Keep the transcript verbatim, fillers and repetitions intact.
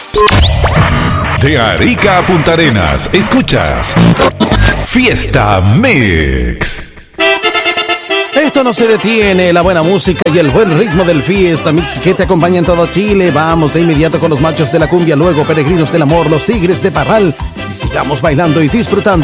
De Arica a Punta Arenas, escuchas Fiesta Mix. Esto no se detiene, la buena música y el buen ritmo del Fiesta Mix que te acompaña en todo Chile. Vamos de inmediato con los machos de la cumbia, luego Peregrinos del Amor, los Tigres de Parral, y sigamos bailando y disfrutando